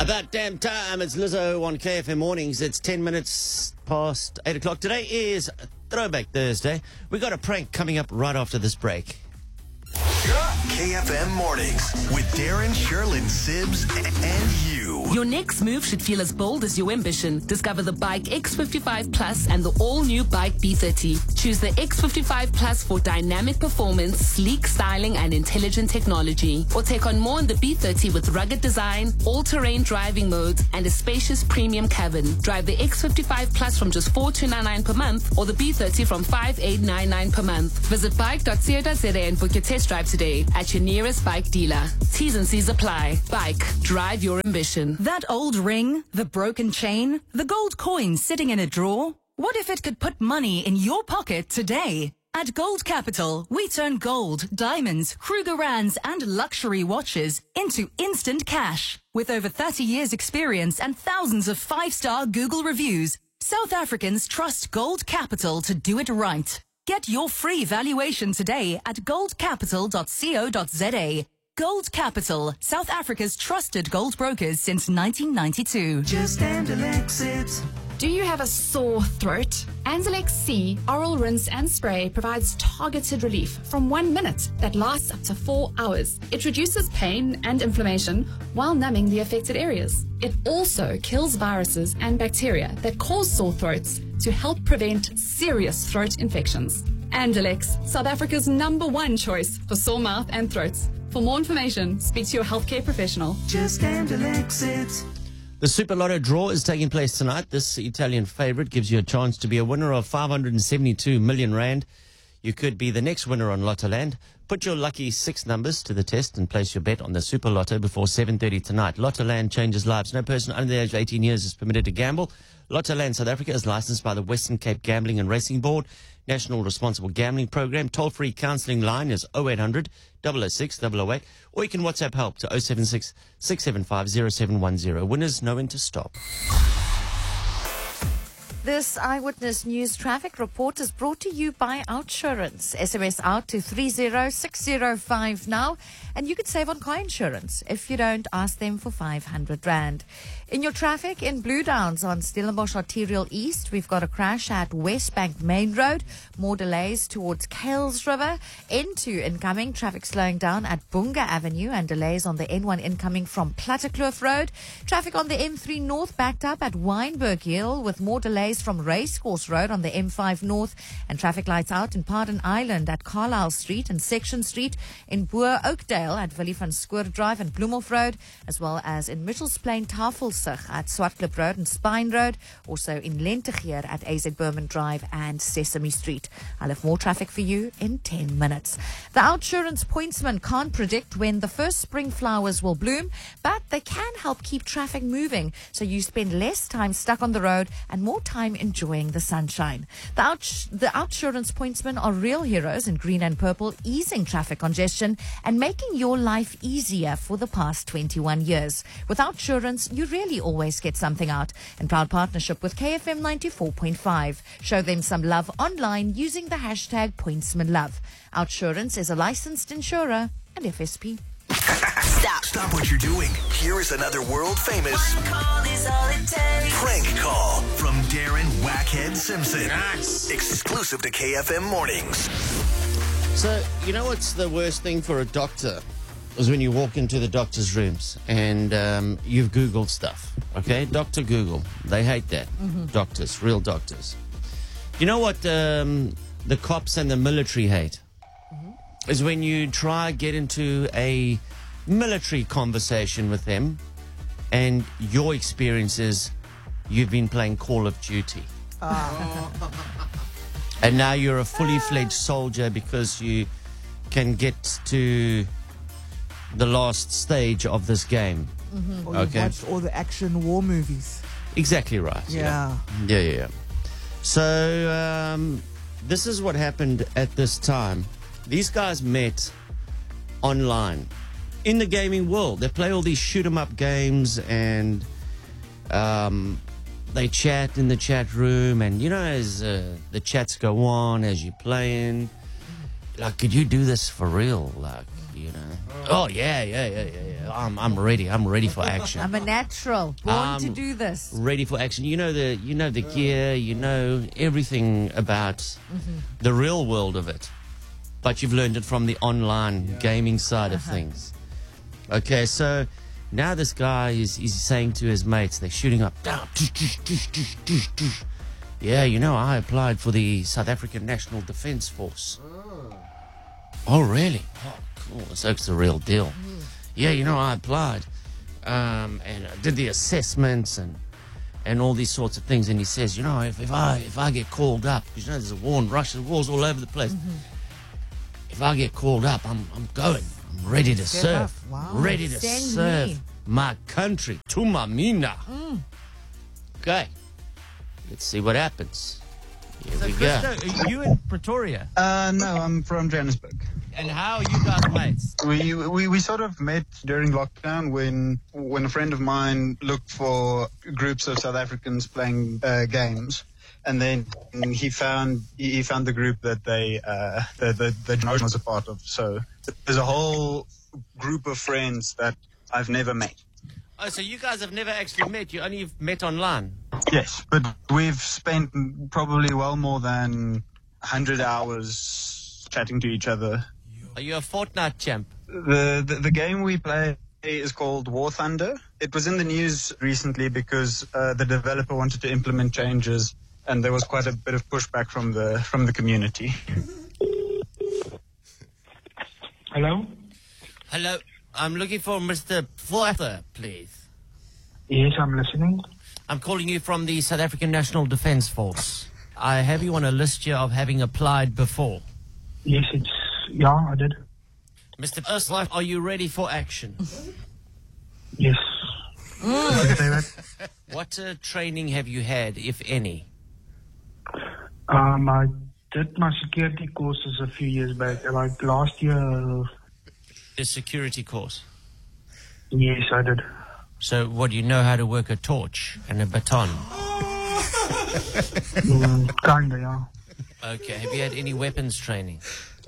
About damn time. It's Lizzo on KFM Mornings. It's 10 minutes past 8 o'clock. Today is Throwback Thursday. We got a prank coming up right after this break. KFM Mornings with Darren, Sherlyn, Sibs, and you. Your next move should feel as bold as your ambition. Discover the Bike X55 Plus and the all-new Bike B30. Choose the X55 Plus for dynamic performance, sleek styling, and intelligent technology. Or take on more in the B30 with rugged design, all-terrain driving modes, and a spacious premium cabin. Drive the X55 Plus from just $4,299 per month or the B30 from $5,899 per month. Visit bike.co.za and book your test drive today at your nearest bike dealer. T's and C's apply. Bike. Drive your ambition. That old ring, the broken chain, the gold coin sitting in a drawer. What if it could put money in your pocket today? At Gold Capital, we turn gold, diamonds, Krugerrands, and luxury watches into instant cash. With over 30 years experience and thousands of 5-star Google reviews, South Africans trust Gold Capital to do it right. Get your free valuation today at goldcapital.co.za. Gold Capital, South Africa's trusted gold brokers since 1992. Just Andalex it. Do you have a sore throat? Andalex C Oral Rinse and Spray provides targeted relief from 1 minute that lasts up to 4 hours. It reduces pain and inflammation while numbing the affected areas. It also kills viruses and bacteria that cause sore throats to help prevent serious throat infections. Andalex, South Africa's #1 choice for sore mouth and throats. For more information, speak to your healthcare professional. Just Andalex it. The Super Lotto draw is taking place tonight. This Italian favorite gives you a chance to be a winner of 572 million rand. You could be the next winner on Lottoland. Put your lucky 6 numbers to the test and place your bet on the Super Lotto before 7:30 tonight. Lottoland changes lives. No person under the age of 18 years is permitted to gamble. Lottoland South Africa is licensed by the Western Cape Gambling and Racing Board. National Responsible Gambling Program. Toll-free counselling line is 0800 006 008. Or you can WhatsApp help to 076 675 0710. Winners know when to stop. This Eyewitness News traffic report is brought to you by Outsurance. SMS out to 30605 now, and you could save on car insurance. If you don't, ask them for 500 Rand. In your traffic, in Blue Downs on Stellenbosch Arterial East, we've got a crash at West Bank Main Road. More delays towards Kales River. N2 incoming, traffic slowing down at Bunga Avenue and delays on the N1 incoming from Plattekloof Road. Traffic on the M3 North backed up at Wynberg Hill with more delays from Racecourse Road on the M5 North, and traffic lights out in Pardon Island at Carlisle Street and Section Street, in Boer Oakdale at Willie van Skoor Drive and Bloemhof Road, as well as in Mitchells Plain Tafelsig at Swartklip Road and Spine Road, also in Lentegeer at AZ Berman Drive and Sesame Street. I'll have more traffic for you in 10 minutes. The Outsurance pointsman can't predict when the first spring flowers will bloom, but they can help keep traffic moving so you spend less time stuck on the road and more time enjoying the sunshine. The Outsurance pointsmen are real heroes in green and purple, easing traffic congestion and making your life easier for the past 21 years. With Outsurance, you really always get something out. In proud partnership with KFM 94.5. Show them some love online using the hashtag pointsmanlove. Outsurance is a licensed insurer and FSP. Stop what you're doing. Here is another world famous prank call from Darren Wackhead Simpson. Nice. Exclusive to KFM Mornings. So, you know what's the worst thing for a doctor? Is when you walk into the doctor's rooms and you've Googled stuff. Okay? Dr. Google. They hate that. Doctors, real doctors. You know what the cops and the military hate? Is when you try get into a military conversation with them and your experience is you've been playing Call of Duty. And now you're a fully fledged soldier because you can get to the last stage of this game. Or you've watched all the action war movies. Exactly right. Yeah. Yeah. So this is what happened at this time. These guys met online in the gaming world. They play all these shoot 'em up games and they chat in the chat room, and you know, as the chats go on as you're playing, Like, could you do this for real? Like, you know? Oh, yeah. I'm ready. I'm ready for action. I'm a natural, born to do this. Ready for action. You know the gear. You know everything about the real world of it, but you've learned it from the online gaming side of things. Okay, so now this guy is saying to his mates, they're shooting up. Yeah, you know, I applied for the South African National Defence Force. Oh, really? Oh, cool. So it's the real deal. Yeah, you know, I applied and I did the assessments and all these sorts of things. And he says, you know, if I get called up, because you know there's a war in Russia, wars all over the place. If I get called up, I'm going. I'm ready to serve. Wow. Ready to Send serve me. my country. Tumamina. Okay. Let's see what happens. Here we go. Christo, are you in Pretoria? No, I'm from Johannesburg. And how are you guys mates? We sort of met during lockdown when a friend of mine looked for groups of South Africans playing games, and then he found the group that the John was a part of. So there's a whole group of friends that I've never met. Oh, so you guys have never actually met? You only met online? Yes, but we've spent probably well more than 100 hours chatting to each other. Are you a Fortnite champ? The game we play is called War Thunder. It was in the news recently because the developer wanted to implement changes, and there was quite a bit of pushback from the community. Hello? Hello. I'm looking for Mr. Forther, please. Yes, I'm listening. I'm calling you from the South African National Defence Force. I have you on a list here of having applied before. Yes, I did. Mr. Urslife, are you ready for action? Yes. What training have you had, if any? I did my security courses a few years back, like last year. The security course? Yes, I did. So, what, do you know how to work a torch and a baton? Kinda, yeah. Okay, have you had any weapons training?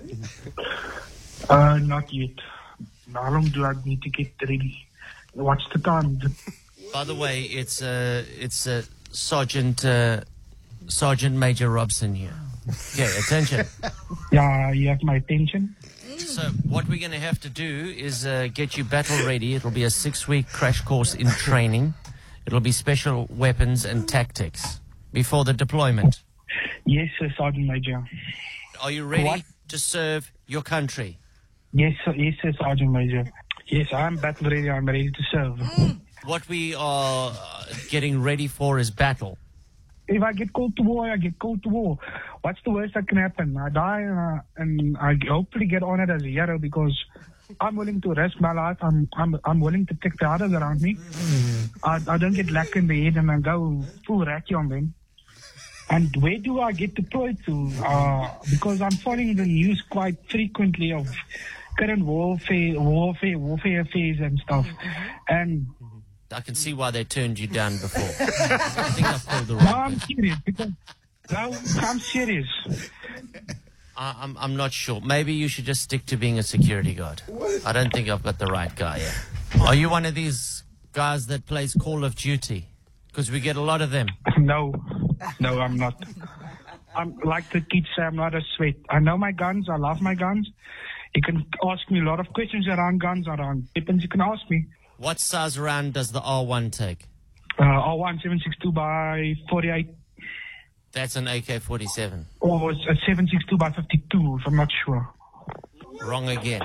Not yet. How long do I need to get ready? What's the time? By the way, it's Sergeant Major Robson here. Okay, attention. Yeah, you have my attention. So what we're going to have to do is get you battle ready. It'll be a 6-week crash course in training. It'll be special weapons and tactics before the deployment. Yes, sir, Sergeant Major. Are you ready to serve your country? Yes, sir, Sergeant Major. Yes, I'm battle ready. I'm ready to serve. What we are getting ready for is battle. If I get called to war, I get called to war. What's the worst that can happen? I die and I hopefully get honored as a hero because I'm willing to risk my life. I'm willing to take the others around me. I don't get lack in the head and I go full racky on them. And where do I get deployed to? Because I'm following the news quite frequently of current warfare affairs and stuff. And I can see why they turned you down before. I think I've called the right person. I'm serious. I'm not sure. Maybe you should just stick to being a security guard. I don't think I've got the right guy here. Are you one of these guys that plays Call of Duty? Because we get a lot of them. No, I'm not. I'm like the kids say, I'm not a sweat. I know my guns. I love my guns. You can ask me a lot of questions around guns, around weapons. You can ask me. What size round does the R1 take? R1 7.62 by 48. That's an AK-47. Or it's a 7.62 by 52, if I'm not sure. Wrong again.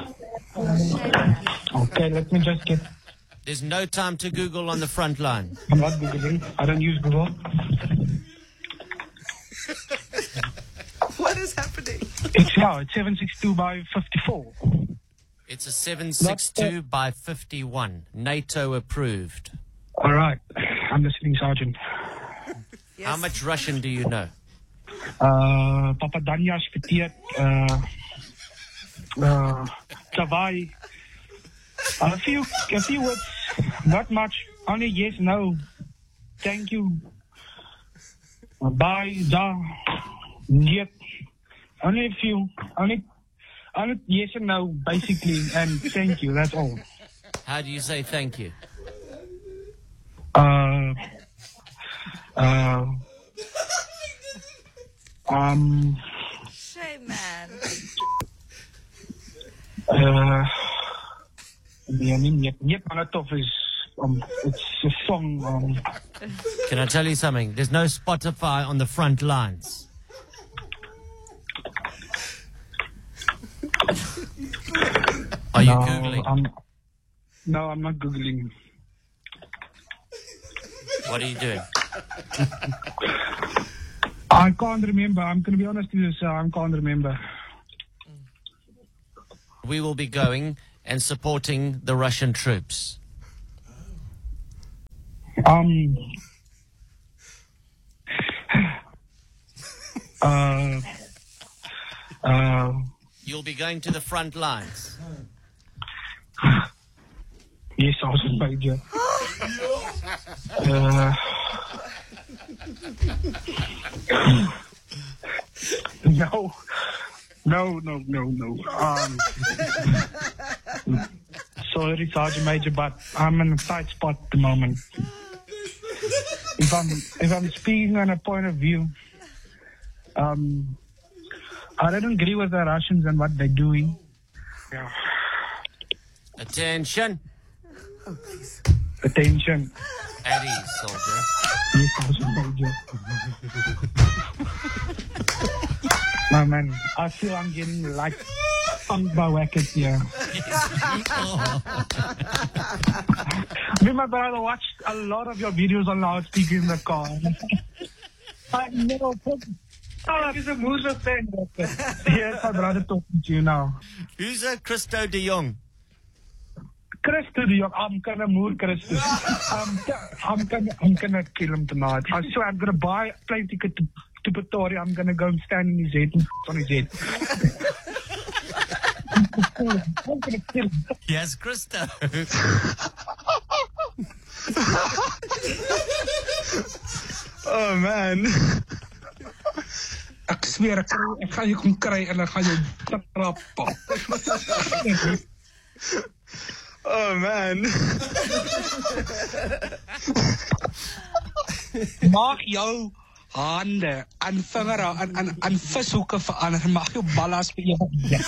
Okay, let me just get... There's no time to Google on the front line. I'm not Googling. I don't use Google. What is happening? It's 7.62 by 54. It's a 7.62 by 51. NATO approved. All right. I'm listening, Sergeant. Yes. How much Russian do you know? Papa Danya Shpetet, Tavai. A few words. Not much. Only yes, no. Thank you. Bye, da, yet. Only a few. Only Yes and no, basically, and thank you. That's all. How do you say thank you? Shame, man. It's a song. Can I tell you something? There's no Spotify on the front lines. Are you Googling? No, I'm not Googling. What are you doing? I can't remember. I'm going to be honest with you, sir. I can't remember. We will be going and supporting the Russian troops. You'll be going to the front lines. Yes, I was in Major. No. Sorry, Sergeant Major, but I'm in a tight spot at the moment. If I'm speaking on a point of view, I don't agree with the Russians and what they're doing. Yeah. Attention. Oh, please. Attention. At ease, soldier. Yes, Sergeant Major. No, man, I feel I'm getting like punked by Wackett here. Me and my brother watched a lot of your videos on loudspeaker in the car. I know. He's a Musa fan. Yes, my brother talking to you now. Who's Christo de Jong? Christo de Jong. I'm gonna move Christo. I'm gonna kill him tonight. I swear I'm gonna buy a plane ticket to Pretoria. I'm gonna go and stand in his head and on his head. I'm gonna kill him. Yes, Christo. Oh man. Ek sweer ek gaan jou kom kry en ek gaan jou trap. Oh man. Maak jou hande en vingere en vishoeke verander. Maak jou ballas vir jou.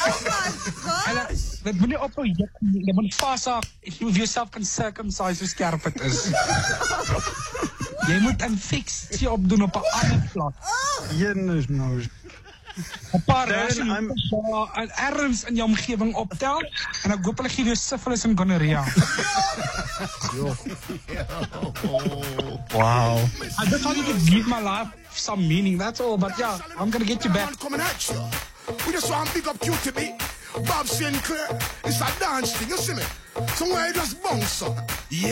Dit moet nie op jou juk nie. Jy moet vashak. If yourself can circumcise hoe skerp het is. Jy moet 'n fiksie opdoen op 'n ander vlak. Jenus nou. 'n paar en erns in jou omgewing optel en ek hoop hulle gee jou syphilis en gonorrhea. Wow. I just wanted to give my life some meaning, that's all, but yeah, I'm gonna get you back. Coming at you. We just want to big up QTB, Bob Sinclair. It's a dance thing, you see me? Somewhere you just bounce up. Yeah.